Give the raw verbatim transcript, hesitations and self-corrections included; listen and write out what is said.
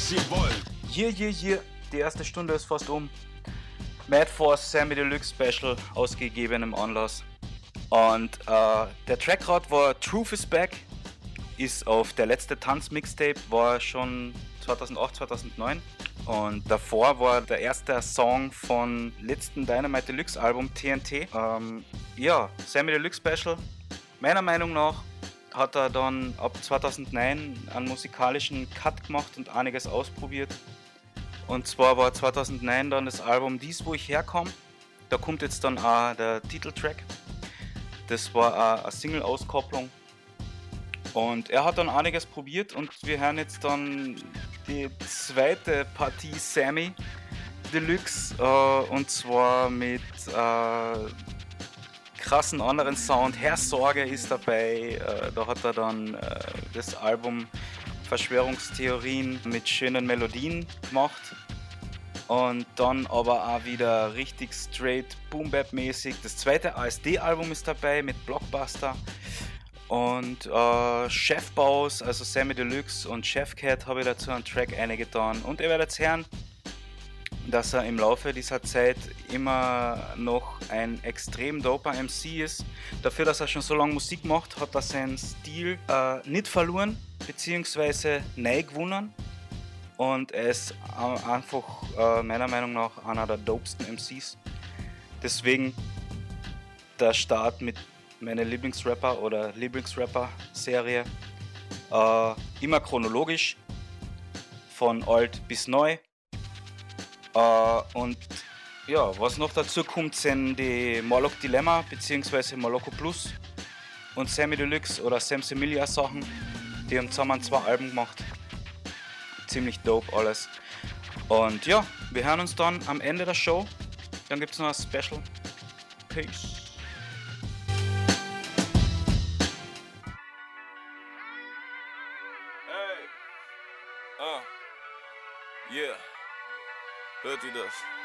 was ihr wollt. Hier, hier, hier, die erste Stunde ist fast um. Mad Force Sammy Deluxe Special, ausgegebenem Anlass. Und äh, der Trackrad war Truth is Back, ist auf der letzte Tanz-Mixtape, war schon zweitausendacht, zweitausendneun. Und davor war der erste Song von letzten Dynamite Deluxe Album T N T. Ähm, ja, Sammy Deluxe Special. Meiner Meinung nach hat er dann ab zweitausendneun einen musikalischen Cut gemacht und einiges ausprobiert. Und zwar war zweitausendneun dann das Album Dies, wo ich herkomme. Da kommt jetzt dann auch der Titeltrack. Das war auch eine Single-Auskopplung. Und er hat dann einiges probiert und wir hören jetzt dann die zweite Partie Sammy Deluxe. Äh, und zwar mit äh, krassen anderen Sound. Herr Sorge ist dabei. Äh, da hat er dann äh, das Album Verschwörungstheorien mit schönen Melodien gemacht. Und dann aber auch wieder richtig straight Boom-Bap-mäßig. Das zweite A S D-Album ist dabei mit Blockbuster. Und äh, Chefbaus, also Sammy Deluxe und Chefcat habe ich dazu einen Track eingetan. Und ihr werdet hören, dass er im Laufe dieser Zeit immer noch ein extrem doper M C ist. Dafür, dass er schon so lange Musik macht, hat er seinen Stil äh, nicht verloren, beziehungsweise neu gewonnen. Und er ist äh, einfach äh, meiner Meinung nach einer der dopesten M Cs. Deswegen der Start mit meiner Lieblingsrapper oder Lieblingsrapper-Serie. Äh, immer chronologisch, von alt bis neu. Uh, und ja, was noch dazu kommt, sind die Morlock Dilemma bzw. Moloko Plus und Sammy Deluxe oder Sam Semilia Sachen. Die haben zusammen zwei Alben gemacht. Ziemlich dope alles. Und ja, wir hören uns dann am Ende der Show. Dann gibt es noch ein Special. Peace. Hey. Uh. Yeah. Hört ihr das?